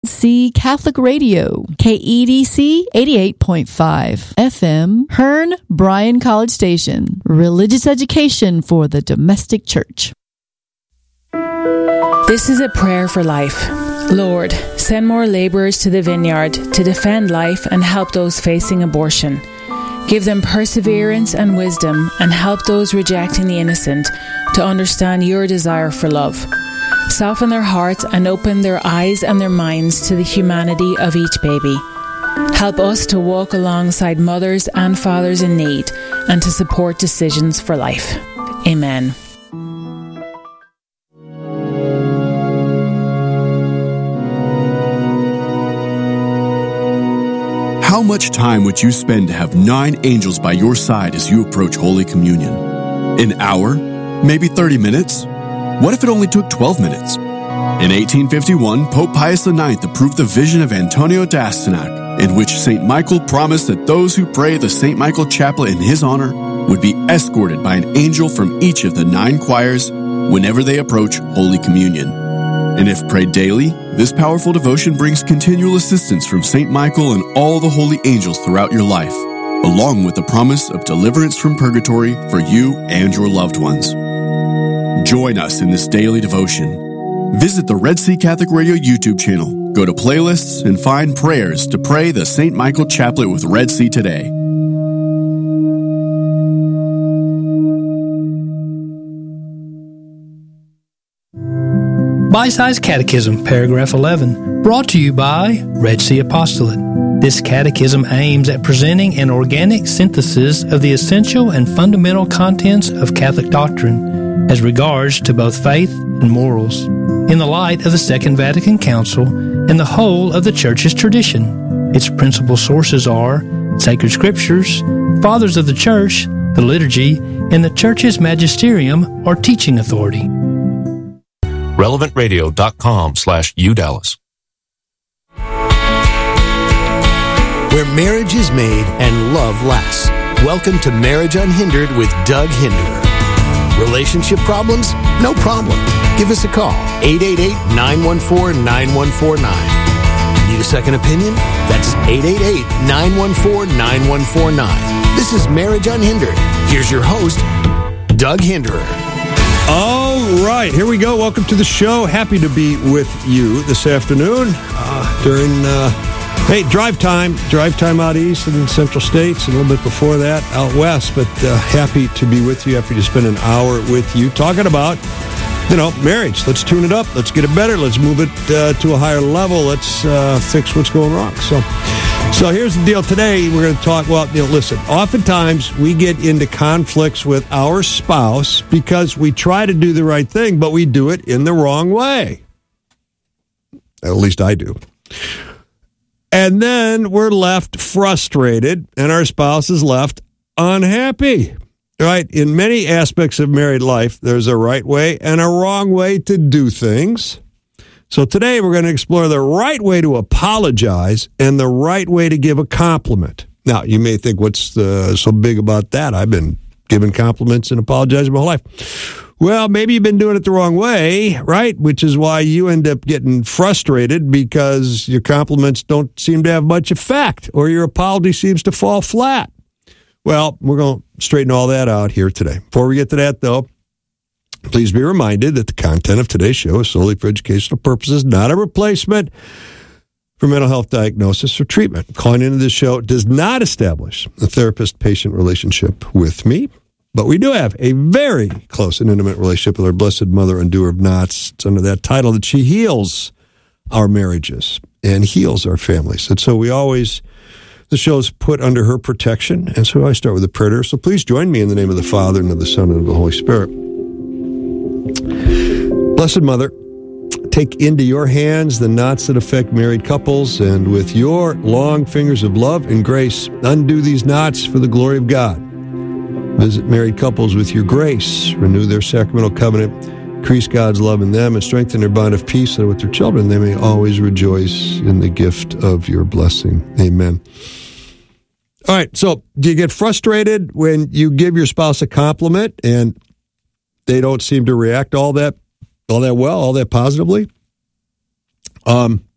See Catholic Radio, KEDC 88.5 FM, Hearn Bryan College Station. Religious education for the domestic church. This is a prayer for life. Lord, send more laborers to the vineyard to defend life and help those facing abortion. Give them perseverance and wisdom, and help those rejecting the innocent to understand your desire for love. Soften their hearts and open their eyes and their minds to the humanity of each baby. Help us to walk alongside mothers and fathers in need and to support decisions for life. Amen. How much time would you spend to have 9 angels by your side as you approach Holy Communion? An hour? Maybe 30 minutes? What if it only took 12 minutes? In 1851, Pope Pius IX approved the vision of Antonio d'Astyanac, in which St. Michael promised that those who pray the St. Michael Chaplet in his honor would be escorted by an angel from each of the 9 choirs whenever they approach Holy Communion. And if prayed daily, this powerful devotion brings continual assistance from St. Michael and all the holy angels throughout your life, along with the promise of deliverance from purgatory for you and your loved ones. Join us in this daily devotion. Visit the Red Sea Catholic Radio YouTube channel, go to playlists, and find prayers to pray the St. Michael Chaplet with Red Sea today. Bite-Sized Catechism, Paragraph 11, brought to you by Red Sea Apostolate. This catechism aims at presenting an organic synthesis of the essential and fundamental contents of Catholic doctrine as regards to both faith and morals, in the light of the Second Vatican Council and the whole of the Church's tradition. Its principal sources are sacred scriptures, fathers of the Church, the liturgy, and the Church's magisterium or teaching authority. RelevantRadio.com/UDallas. Where marriage is made and love lasts. Welcome to Marriage Unhindered with Doug Hinderer. Relationship problems? No problem. Give us a call, 888-914-9149. Need a second opinion? That's 888-914-9149. This is Marriage Unhindered. Here's your host, Doug Hinderer. All right, here we go. Welcome to the show. Happy to be with you this afternoon during drive time out east in the central states, a little bit before that out west, but happy to be with you, happy to spend an hour with you talking about, marriage. Let's tune it up. Let's get it better. Let's move it to a higher level. Let's fix what's going wrong. So here's the deal. Today we're going to talk, listen, oftentimes we get into conflicts with our spouse because we try to do the right thing, but we do it in the wrong way. At least I do. And then we're left frustrated, and our spouse is left unhappy, right? In many aspects of married life, there's a right way and a wrong way to do things. So today we're going to explore the right way to apologize and the right way to give a compliment. Now, you may think, what's so big about that? I've been giving compliments and apologizing my whole life. Well, maybe you've been doing it the wrong way, right? Which is why you end up getting frustrated because your compliments don't seem to have much effect or your apology seems to fall flat. Well, we're going to straighten all that out here today. Before we get to that, though, please be reminded that the content of today's show is solely for educational purposes, not a replacement for mental health diagnosis or treatment. Calling into this show does not establish a therapist-patient relationship with me. But we do have a very close and intimate relationship with our Blessed Mother and Doer of Knots. It's under that title that she heals our marriages and heals our families. And so the show is put under her protection. And so I start with a prayer. So please join me in the name of the Father and of the Son and of the Holy Spirit. Blessed Mother, take into your hands the knots that affect married couples, and with your long fingers of love and grace, undo these knots for the glory of God. Visit married couples with your grace, renew their sacramental covenant, increase God's love in them, and strengthen their bond of peace, so that with their children they may always rejoice in the gift of your blessing. Amen. All right, so do you get frustrated when you give your spouse a compliment and they don't seem to react all that well, all that positively?